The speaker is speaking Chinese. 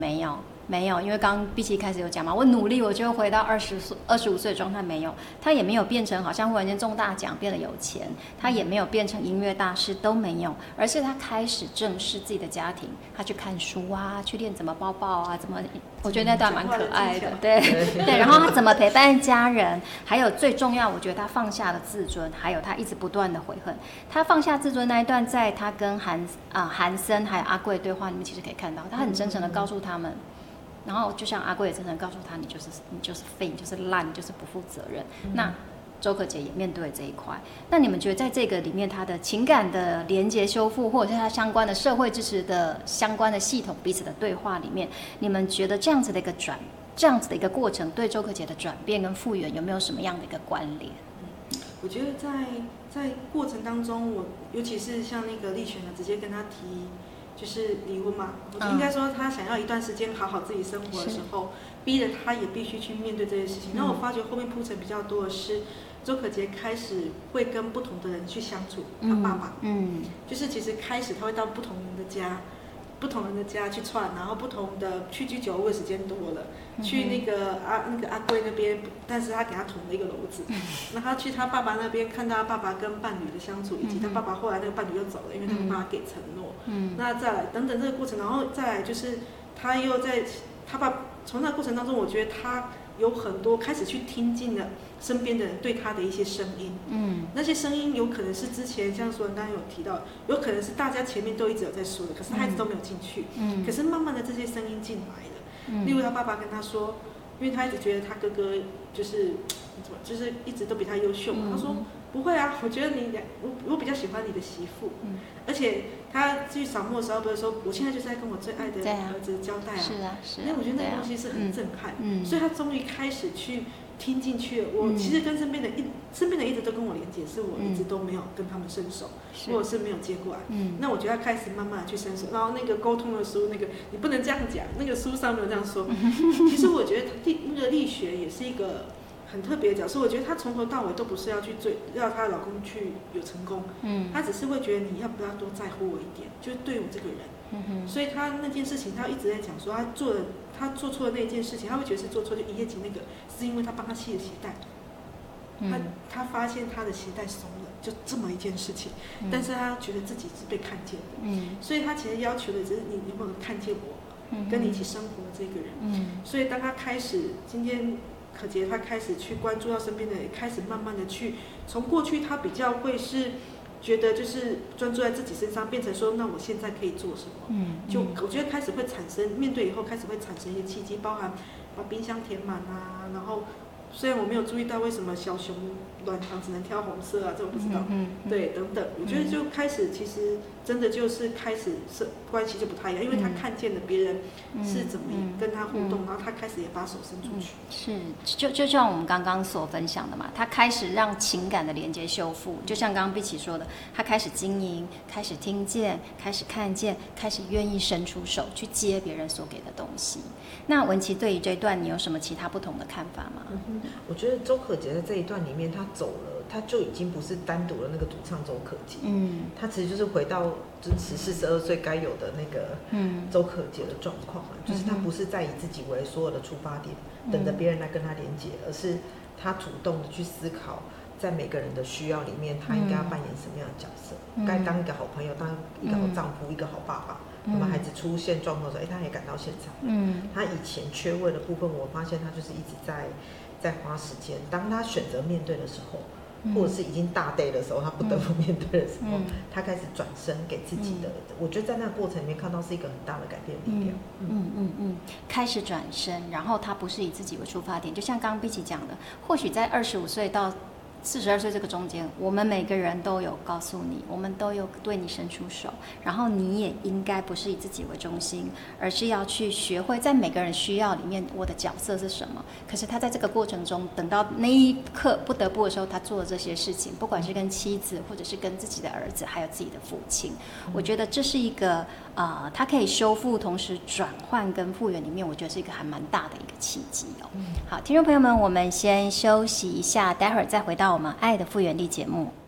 没有，因为刚刚碧琪开始有讲嘛，我努力我就回到25岁的状态，没有，他也没有变成好像忽然间中大奖变得有钱，他也没有变成音乐大师，都没有，而是他开始正视自己的家庭，他去看书啊，去练怎么抱抱啊，怎么，我觉得那段蛮可爱的，对对，然后他怎么陪伴家人，还有最重要，我觉得他放下了自尊，还有他一直不断的悔恨，他放下自尊那一段，在他跟韩森还有阿贵对话里面，其实可以看到，他很真诚的告诉他们。然后就像阿贵也真诚告诉他，你就是废，你就是烂，你就是不负责任。那周可杰也面对这一块。那你们觉得在这个里面，他的情感的连结修复，或者是他相关的社会支持的相关的系统彼此的对话里面，你们觉得这样子的一个过程，对周可杰的转变跟复原有没有什么样的一个关联？ 我觉得在过程当中，我尤其是像那个立璇直接跟他提。就是离婚嘛，我应该说他想要一段时间好好自己生活的时候，逼着他也必须去面对这些事情。然后我发觉后面铺陈比较多的是，周可杰开始会跟不同的人去相处，他爸爸，就是其实开始他会到不同人的家去串，然后不同的去居酒屋的时间多了，去那个阿贵那边，但是他给他捅了一个篓子，然后他去他爸爸那边看到他爸爸跟伴侣的相处，以及他爸爸后来那个伴侣又走了，因为他爸爸给承诺，那再来等等这个过程，然后再来就是他又在他爸从那个过程当中，我觉得他有很多开始去听进了身边的人对他的一些声音，那些声音有可能是之前像说刚刚有提到，有可能是大家前面都一直有在说的，可是他一直都没有进去，可是慢慢的这些声音进来了，例如他爸爸跟他说，因为他一直觉得他哥哥就是一直都比他优秀嘛，他说不会啊，我觉得我比较喜欢你的媳妇，而且他去扫墓的时候不是说，我现在就是在跟我最爱的儿子交代啊， 是啊， 那我觉得那个东西是很震撼，所以他终于开始去听进去了。我其实跟身边的一直都跟我连接，是我一直都没有跟他们伸手，或者是没有接过来。那我觉得他开始慢慢的去伸手，然后那个沟通的书，那个你不能这样讲，那个书上没有这样说。其实我觉得那个力学也是一个很特别的角色，我觉得她从头到尾都不是要去要她老公去有成功，她只是会觉得你要不要多在乎我一点，就是对我这个人，所以她那件事情，她一直在讲说她做错了那件事情，她会觉得是做错，就一夜情那个是因为她帮她系了鞋带，她发现她的鞋带松了，就这么一件事情，但是她觉得自己是被看见的，所以她其实要求的只是你有没有看见我，跟你一起生活的这个人，所以当她开始今天。可杰他开始去关注到身边的人，开始慢慢的去从过去他比较会是觉得就是专注在自己身上，变成说那我现在可以做什么？就我觉得开始会产生面对以后开始会产生一些契机，包含把冰箱填满啊，然后虽然我没有注意到为什么小熊卵巢只能挑红色啊，这我不知道，对，等等，我觉得就开始其实真的就是开始关系就不太一样，因为他看见了别人是怎么跟他互动，然后他开始也把手伸出去。 是，就像我们刚刚所分享的嘛，他开始让情感的连接修复，就像刚刚碧琪说的，他开始经营，开始听见，开始看见，开始愿意伸出手去接别人所给的东西。那文琪对于这一段，你有什么其他不同的看法吗？ 我觉得周可杰在这一段里面，他走了，他就已经不是单独的那个主唱周可杰，他其实就是回到真实42岁该有的那个周可杰的状况嘛，就是他不是在以自己为所有的出发点，等着别人来跟他连接，而是他主动的去思考，在每个人的需要里面，他应该要扮演什么样的角色，该当一个好朋友，当一个好丈夫，一个好爸爸。那么孩子出现状况的时候，他也赶到现场。他以前缺位的部分，我发现他就是一直在花时间。当他选择面对的时候，或者是已经大 day 的时候，他不得不面对的时候，他开始转身给自己的。我觉得在那个过程里面看到是一个很大的改变力量。 开始转身，然后他不是以自己为出发点，就像刚刚碧琪讲的，或许在25岁到42岁这个中间，我们每个人都有告诉你，我们都有对你伸出手，然后你也应该不是以自己为中心，而是要去学会在每个人需要里面我的角色是什么。可是他在这个过程中，等到那一刻不得不的时候，他做了这些事情，不管是跟妻子，或者是跟自己的儿子，还有自己的父亲，我觉得这是一个他可以修复，同时转换跟复原里面，我觉得是一个还蛮大的一个契机哦。好，听众朋友们，我们先休息一下，待会儿再回到我们爱的复原力节目。